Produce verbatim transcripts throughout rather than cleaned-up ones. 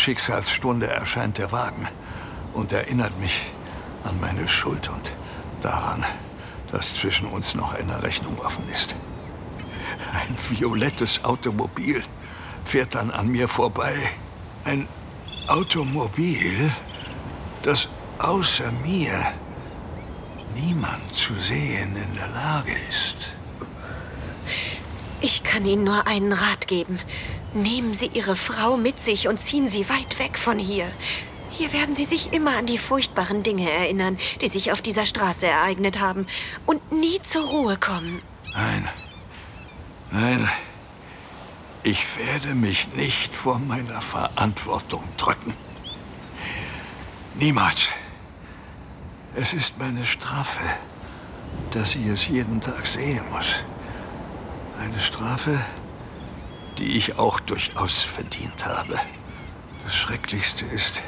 Schicksalsstunde erscheint der Wagen und erinnert mich an meine Schuld und daran, dass zwischen uns noch eine Rechnung offen ist. Ein violettes Automobil fährt dann an mir vorbei. Ein Automobil, das außer mir niemand zu sehen in der Lage ist. Ich kann Ihnen nur einen Rat geben. Nehmen Sie Ihre Frau mit sich und ziehen Sie weit weg von hier. Hier werden Sie sich immer an die furchtbaren Dinge erinnern, die sich auf dieser Straße ereignet haben und nie zur Ruhe kommen. Nein, nein, ich werde mich nicht vor meiner Verantwortung drücken. Niemals. Es ist meine Strafe, dass ich es jeden Tag sehen muss. Eine Strafe, die ich auch durchaus verdient habe. Das Schrecklichste ist...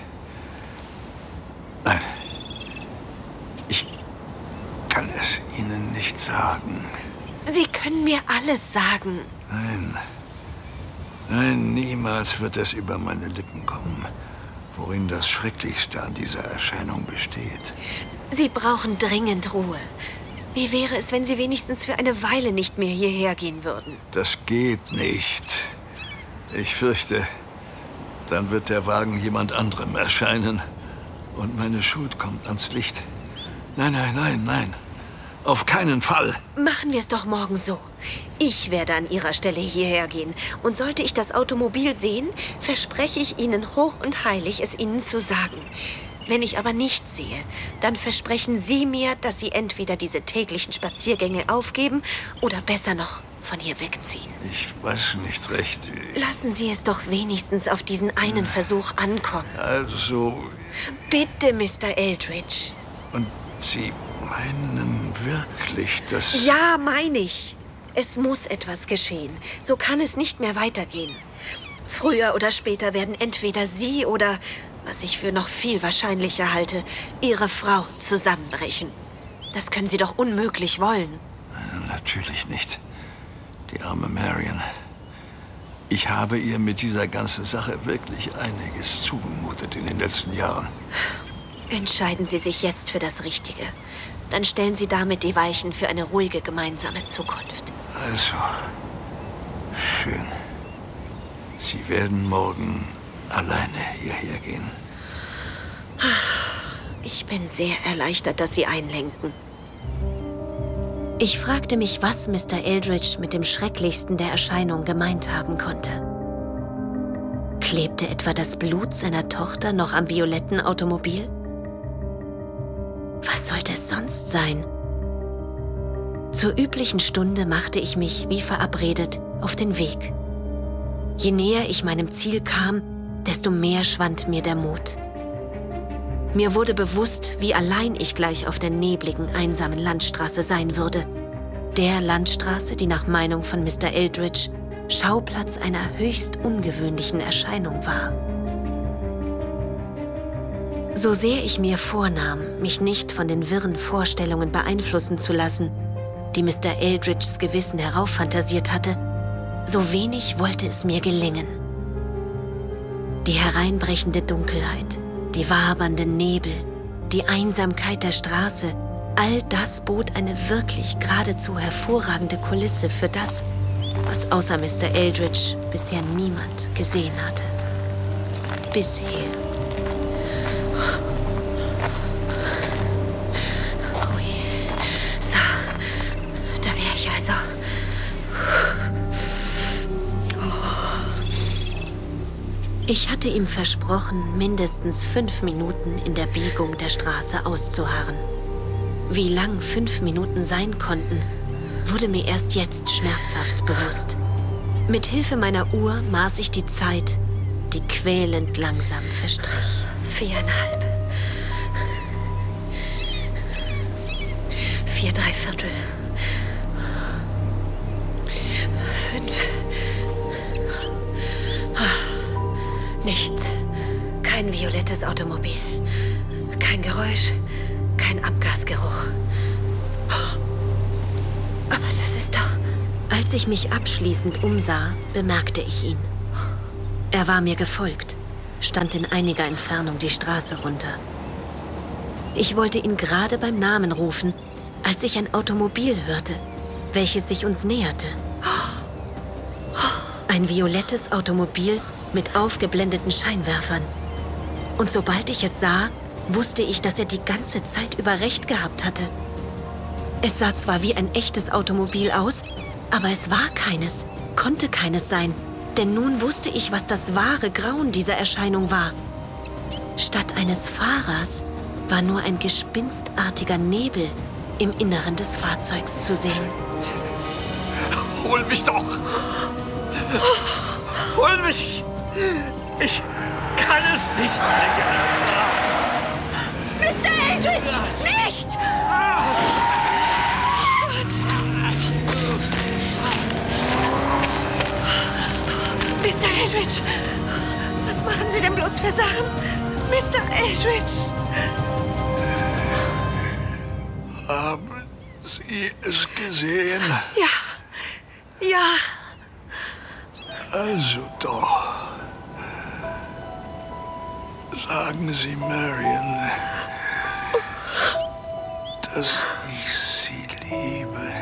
Nein, ich kann es Ihnen nicht sagen. Sie können mir alles sagen. Nein, nein, niemals wird es über meine Lippen kommen, worin das Schrecklichste an dieser Erscheinung besteht. Sie brauchen dringend Ruhe. Wie wäre es, wenn Sie wenigstens für eine Weile nicht mehr hierher gehen würden? Das geht nicht. Ich fürchte, dann wird der Wagen jemand anderem erscheinen und meine Schuld kommt ans Licht. Nein, nein, nein, nein. Auf keinen Fall. Machen wir es doch morgen so. Ich werde an Ihrer Stelle hierher gehen. Und sollte ich das Automobil sehen, verspreche ich Ihnen hoch und heilig, es Ihnen zu sagen. Wenn ich aber nichts sehe, dann versprechen Sie mir, dass Sie entweder diese täglichen Spaziergänge aufgeben oder besser noch von hier wegziehen. Ich weiß nicht recht. Lassen Sie es doch wenigstens auf diesen einen Versuch ankommen. Also... Bitte, Mister Eldridge. Und Sie meinen wirklich, dass... Ja, meine ich. Es muss etwas geschehen. So kann es nicht mehr weitergehen. Früher oder später werden entweder Sie oder, was ich für noch viel wahrscheinlicher halte, Ihre Frau zusammenbrechen. Das können Sie doch unmöglich wollen. Natürlich nicht. Die arme Marion. Ich habe ihr mit dieser ganzen Sache wirklich einiges zugemutet in den letzten Jahren. Entscheiden Sie sich jetzt für das Richtige. Dann stellen Sie damit die Weichen für eine ruhige gemeinsame Zukunft. Also, schön. Sie werden morgen alleine hierher gehen. Ich bin sehr erleichtert, dass Sie einlenken. Ich fragte mich, was Mister Eldridge mit dem Schrecklichsten der Erscheinung gemeint haben konnte. Klebte etwa das Blut seiner Tochter noch am violetten Automobil? Was sollte es sonst sein? Zur üblichen Stunde machte ich mich, wie verabredet, auf den Weg. Je näher ich meinem Ziel kam, desto mehr schwand mir der Mut. Mir wurde bewusst, wie allein ich gleich auf der nebligen, einsamen Landstraße sein würde. Der Landstraße, die nach Meinung von Mister Eldridge Schauplatz einer höchst ungewöhnlichen Erscheinung war. So sehr ich mir vornahm, mich nicht von den wirren Vorstellungen beeinflussen zu lassen, die Mister Eldridges Gewissen herauffantasiert hatte, so wenig wollte es mir gelingen. Die hereinbrechende Dunkelheit, die wabernden Nebel, die Einsamkeit der Straße, all das bot eine wirklich geradezu hervorragende Kulisse für das, was außer Mister Eldridge bisher niemand gesehen hatte. Bisher. Oh je. So, da wäre ich also. Ich hatte ihm versprochen, mindestens fünf Minuten in der Biegung der Straße auszuharren. Wie lang fünf Minuten sein konnten, wurde mir erst jetzt schmerzhaft bewusst. Mit Hilfe meiner Uhr maß ich die Zeit, die quälend langsam verstrich. Viereinhalb. Vier, drei Viertel. Fünf. Nichts. Kein violettes Automobil. Kein Geräusch. Kein Abgasgeruch. Aber das ist doch... Als ich mich abschließend umsah, bemerkte ich ihn. Er war mir gefolgt, stand in einiger Entfernung die Straße runter. Ich wollte ihn gerade beim Namen rufen, als ich ein Automobil hörte, welches sich uns näherte. Ein violettes Automobil mit aufgeblendeten Scheinwerfern. Und sobald ich es sah, wusste ich, dass er die ganze Zeit über recht gehabt hatte. Es sah zwar wie ein echtes Automobil aus, aber es war keines, konnte keines sein. Denn nun wusste ich, was das wahre Grauen dieser Erscheinung war. Statt eines Fahrers war nur ein gespinstartiger Nebel im Inneren des Fahrzeugs zu sehen. Hol mich doch! Hol mich! Ich kann es nicht länger ertragen! Mister Eldridge! Nicht! Gott! Mister Eldridge! Was machen Sie denn bloß für Sachen? Mister Eldridge! Haben Sie es gesehen? Ja. Ja. Also doch. Sagen Sie Marion, dass ich sie liebe.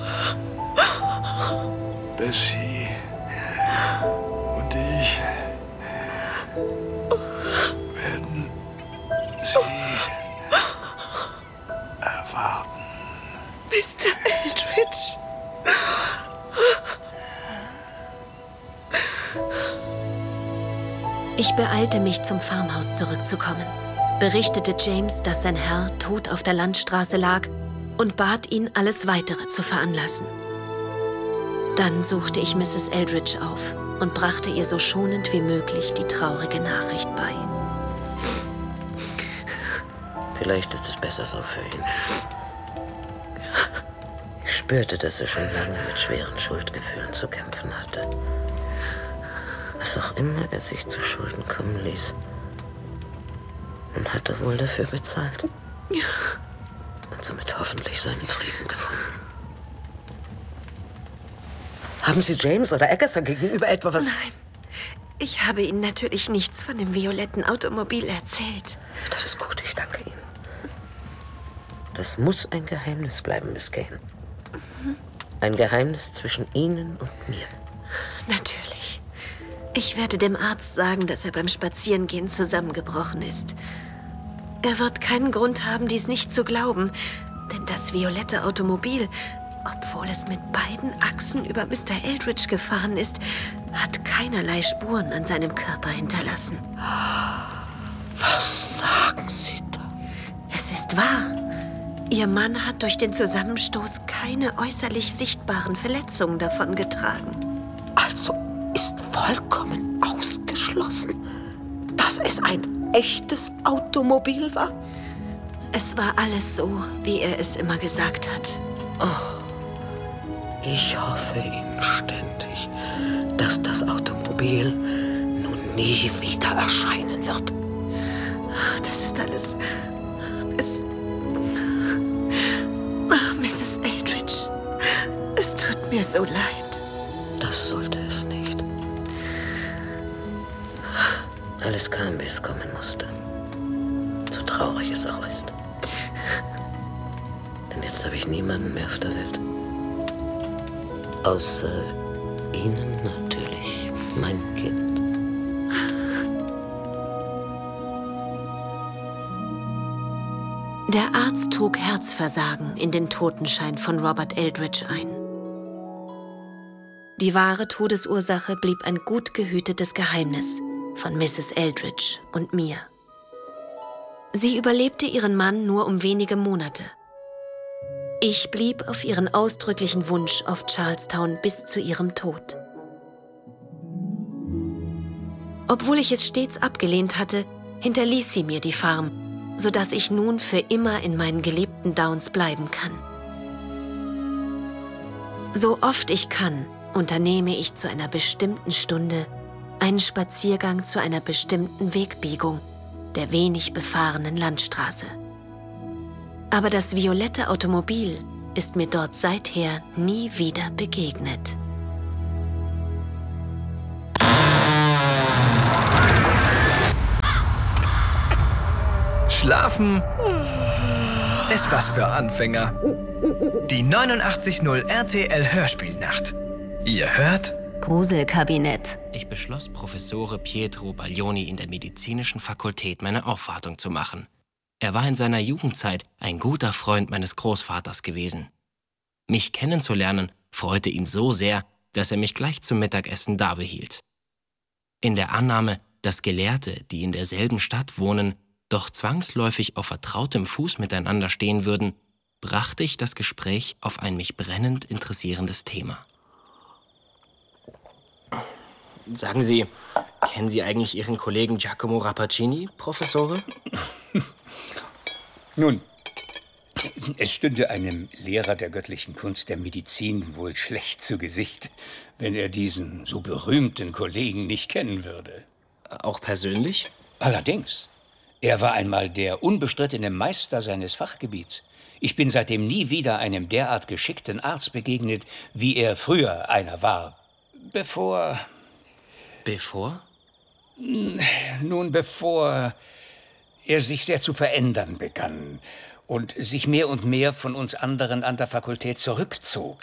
Bessie und ich werden Sie erwarten. Mister Eldridge. Ich beeilte mich, zum Farmhaus zurückzukommen, berichtete James, dass sein Herr tot auf der Landstraße lag und bat ihn, alles Weitere zu veranlassen. Dann suchte ich Misses Eldridge auf und brachte ihr so schonend wie möglich die traurige Nachricht bei. Vielleicht ist es besser so für ihn. Ich spürte, dass er schon lange mit schweren Schuldgefühlen zu kämpfen hatte. Was auch immer er sich zu Schulden kommen ließ. Und hatte wohl dafür bezahlt. Und somit hoffentlich seinen Frieden gefunden. Haben Sie James oder Agatha gegenüber etwa was... Nein, ich habe Ihnen natürlich nichts von dem violetten Automobil erzählt. Das ist gut, ich danke Ihnen. Das muss ein Geheimnis bleiben, Miss Kane. Mhm. Ein Geheimnis zwischen Ihnen und mir. Natürlich. Ich werde dem Arzt sagen, dass er beim Spazierengehen zusammengebrochen ist. Er wird keinen Grund haben, dies nicht zu glauben. Denn das violette Automobil, obwohl es mit beiden Achsen über Mister Eldridge gefahren ist, hat keinerlei Spuren an seinem Körper hinterlassen. Was sagen Sie da? Es ist wahr. Ihr Mann hat durch den Zusammenstoß keine äußerlich sichtbaren Verletzungen davongetragen. Also ist vollkommen ausgeschlossen, dass es ein echtes Automobil war? Es war alles so, wie er es immer gesagt hat. Oh, ich hoffe inständig, dass das Automobil nun nie wieder erscheinen wird. Das ist alles... Es... Oh, Misses Eldridge, es tut mir so leid. Das sollte es nicht. Alles kam, wie es kommen musste. So traurig es auch ist. Denn jetzt habe ich niemanden mehr auf der Welt. Außer Ihnen natürlich, mein Kind. Der Arzt trug Herzversagen in den Totenschein von Robert Eldridge ein. Die wahre Todesursache blieb ein gut gehütetes Geheimnis von Misses Eldridge und mir. Sie überlebte ihren Mann nur um wenige Monate. Ich blieb auf ihren ausdrücklichen Wunsch auf Charlestown bis zu ihrem Tod. Obwohl ich es stets abgelehnt hatte, hinterließ sie mir die Farm, sodass ich nun für immer in meinen geliebten Downs bleiben kann. So oft ich kann, unternehme ich zu einer bestimmten Stunde einen Spaziergang zu einer bestimmten Wegbiegung der wenig befahrenen Landstraße. Aber das violette Automobil ist mir dort seither nie wieder begegnet. Schlafen ist was für Anfänger. Die neunundachtzig Komma null R T L Hörspielnacht. Ihr hört Gruselkabinett. Ich beschloss, Professore Pietro Baglioni in der medizinischen Fakultät meine Aufwartung zu machen. Er war in seiner Jugendzeit ein guter Freund meines Großvaters gewesen. Mich kennenzulernen freute ihn so sehr, dass er mich gleich zum Mittagessen dabehielt. In der Annahme, dass Gelehrte, die in derselben Stadt wohnen, doch zwangsläufig auf vertrautem Fuß miteinander stehen würden, brachte ich das Gespräch auf ein mich brennend interessierendes Thema. Sagen Sie, kennen Sie eigentlich Ihren Kollegen Giacomo Rappaccini, Professore? Nun, es stünde einem Lehrer der göttlichen Kunst der Medizin wohl schlecht zu Gesicht, wenn er diesen so berühmten Kollegen nicht kennen würde. Auch persönlich? Allerdings. Er war einmal der unbestrittene Meister seines Fachgebiets. Ich bin seitdem nie wieder einem derart geschickten Arzt begegnet, wie er früher einer war. Bevor... Bevor? Nun, bevor er sich sehr zu verändern begann und sich mehr und mehr von uns anderen an der Fakultät zurückzog.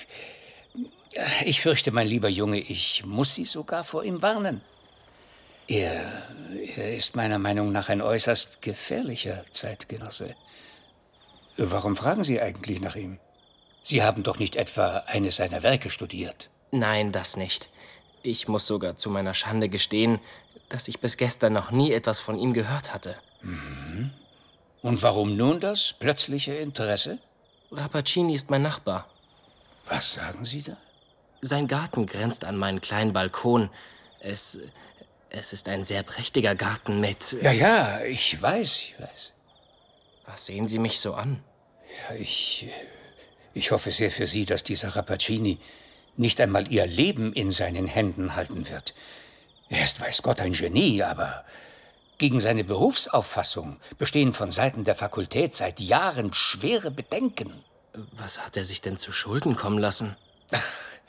Ich fürchte, mein lieber Junge, ich muss Sie sogar vor ihm warnen. Er, er ist meiner Meinung nach ein äußerst gefährlicher Zeitgenosse. Warum fragen Sie eigentlich nach ihm? Sie haben doch nicht etwa eines seiner Werke studiert. Nein, das nicht. Ich muss sogar zu meiner Schande gestehen, dass ich bis gestern noch nie etwas von ihm gehört hatte. Mhm. Und warum nun das plötzliche Interesse? Rappaccini ist mein Nachbar. Was sagen Sie da? Sein Garten grenzt an meinen kleinen Balkon. Es, es ist ein sehr prächtiger Garten mit... Ja, ja, ich weiß, ich weiß. Was sehen Sie mich so an? Ja, ich, ich hoffe sehr für Sie, dass dieser Rappaccini nicht einmal Ihr Leben in seinen Händen halten wird. Er ist, weiß Gott, ein Genie, aber gegen seine Berufsauffassung bestehen von Seiten der Fakultät seit Jahren schwere Bedenken. Was hat er sich denn zu Schulden kommen lassen? Ach,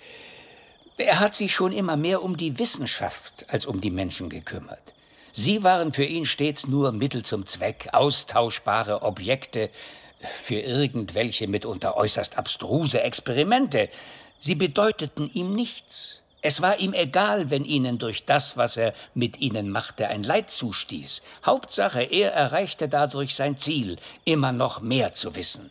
er hat sich schon immer mehr um die Wissenschaft als um die Menschen gekümmert. Sie waren für ihn stets nur Mittel zum Zweck, austauschbare Objekte für irgendwelche mitunter äußerst abstruse Experimente. Sie bedeuteten ihm nichts. Es war ihm egal, wenn ihnen durch das, was er mit ihnen machte, ein Leid zustieß. Hauptsache, er erreichte dadurch sein Ziel, immer noch mehr zu wissen.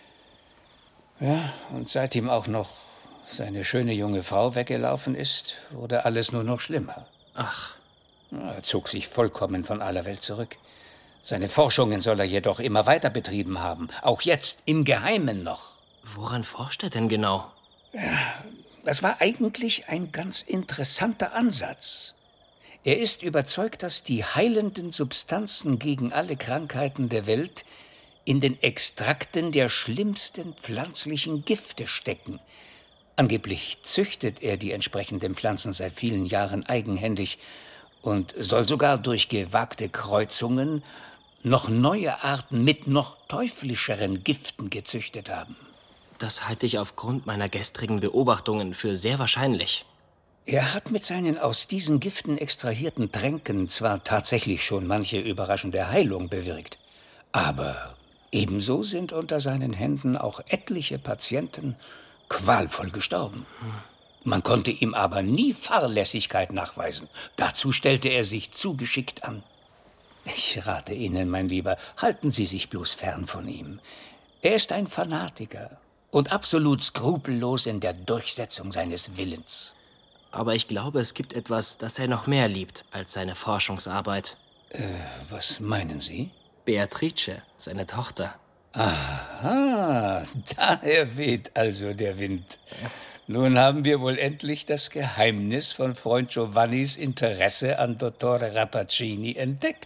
Ja, und seit ihm auch noch seine schöne junge Frau weggelaufen ist, wurde alles nur noch schlimmer. Ach. Er zog sich vollkommen von aller Welt zurück. Seine Forschungen soll er jedoch immer weiter betrieben haben, auch jetzt im Geheimen noch. Woran forscht er denn genau? Ja, das war eigentlich ein ganz interessanter Ansatz. Er ist überzeugt, dass die heilenden Substanzen gegen alle Krankheiten der Welt in den Extrakten der schlimmsten pflanzlichen Gifte stecken. Angeblich züchtet er die entsprechenden Pflanzen seit vielen Jahren eigenhändig und soll sogar durch gewagte Kreuzungen noch neue Arten mit noch teuflischeren Giften gezüchtet haben. Das halte ich aufgrund meiner gestrigen Beobachtungen für sehr wahrscheinlich. Er hat mit seinen aus diesen Giften extrahierten Tränken zwar tatsächlich schon manche überraschende Heilung bewirkt, aber ebenso sind unter seinen Händen auch etliche Patienten qualvoll gestorben. Man konnte ihm aber nie Fahrlässigkeit nachweisen. Dazu stellte er sich zu geschickt an. Ich rate Ihnen, mein Lieber, halten Sie sich bloß fern von ihm. Er ist ein Fanatiker und absolut skrupellos in der Durchsetzung seines Willens. Aber ich glaube, es gibt etwas, das er noch mehr liebt als seine Forschungsarbeit. Äh, was meinen Sie? Beatrice, seine Tochter. Aha, daher weht also der Wind. Nun haben wir wohl endlich das Geheimnis von Freund Giovannis Interesse an Dottore Rappaccini entdeckt.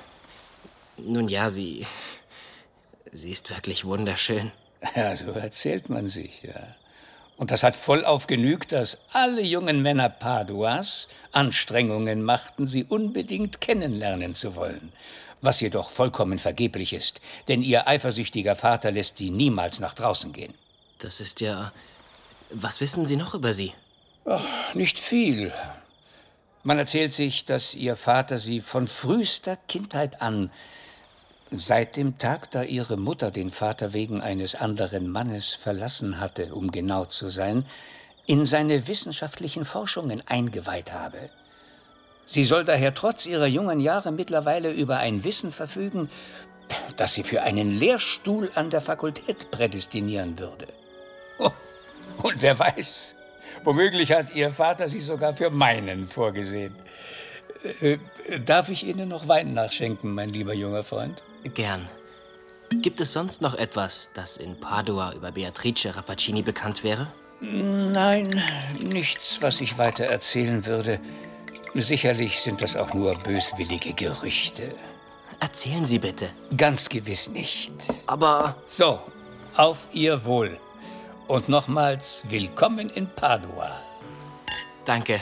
Nun ja, sie... sie ist wirklich wunderschön. Ja, so erzählt man sich, ja. Und das hat vollauf genügt, dass alle jungen Männer Paduas Anstrengungen machten, sie unbedingt kennenlernen zu wollen. Was jedoch vollkommen vergeblich ist, denn ihr eifersüchtiger Vater lässt sie niemals nach draußen gehen. Das ist ja... Was wissen Sie noch über sie? Ach, nicht viel. Man erzählt sich, dass ihr Vater sie von frühester Kindheit an Seit dem Tag, da ihre Mutter den Vater wegen eines anderen Mannes verlassen hatte, um genau zu sein, in seine wissenschaftlichen Forschungen eingeweiht habe. Sie soll daher trotz ihrer jungen Jahre mittlerweile über ein Wissen verfügen, das sie für einen Lehrstuhl an der Fakultät prädestinieren würde. Oh, und wer weiß, womöglich hat ihr Vater sie sogar für meinen vorgesehen. Äh, darf ich Ihnen noch Wein nachschenken, mein lieber junger Freund? Gern. Gibt es sonst noch etwas, das in Padua über Beatrice Rappaccini bekannt wäre? Nein, nichts, was ich weiter erzählen würde. Sicherlich sind das auch nur böswillige Gerüchte. Erzählen Sie bitte. Ganz gewiss nicht. Aber... So, auf Ihr Wohl. Und nochmals willkommen in Padua. Danke.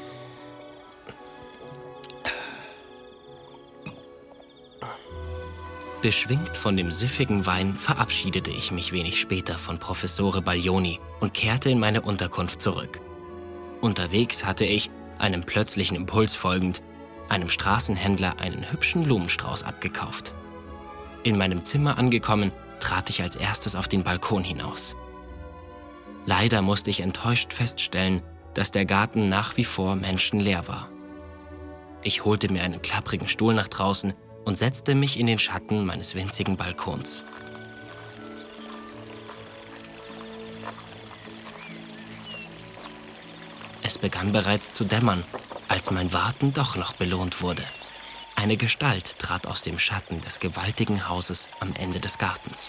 Beschwingt von dem süffigen Wein verabschiedete ich mich wenig später von Professore Baglioni und kehrte in meine Unterkunft zurück. Unterwegs hatte ich, einem plötzlichen Impuls folgend, einem Straßenhändler einen hübschen Blumenstrauß abgekauft. In meinem Zimmer angekommen, trat ich als erstes auf den Balkon hinaus. Leider musste ich enttäuscht feststellen, dass der Garten nach wie vor menschenleer war. Ich holte mir einen klapprigen Stuhl nach draußen und setzte mich in den Schatten meines winzigen Balkons. Es begann bereits zu dämmern, als mein Warten doch noch belohnt wurde. Eine Gestalt trat aus dem Schatten des gewaltigen Hauses am Ende des Gartens.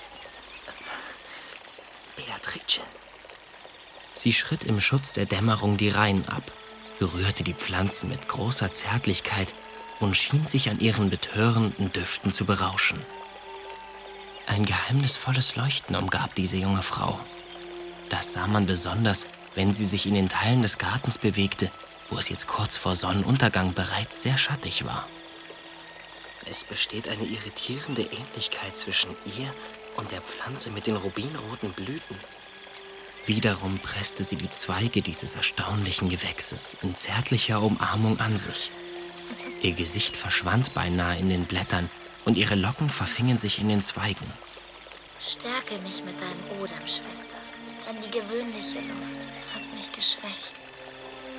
Beatrice. Sie schritt im Schutz der Dämmerung die Reihen ab, berührte die Pflanzen mit großer Zärtlichkeit und schien sich an ihren betörenden Düften zu berauschen. Ein geheimnisvolles Leuchten umgab diese junge Frau. Das sah man besonders, wenn sie sich in den Teilen des Gartens bewegte, wo es jetzt kurz vor Sonnenuntergang bereits sehr schattig war. Es besteht eine irritierende Ähnlichkeit zwischen ihr und der Pflanze mit den rubinroten Blüten. Wiederum presste sie die Zweige dieses erstaunlichen Gewächses in zärtlicher Umarmung an sich. Ihr Gesicht verschwand beinahe in den Blättern und ihre Locken verfingen sich in den Zweigen. Stärke mich mit deinem Odem, Schwester, denn die gewöhnliche Luft hat mich geschwächt.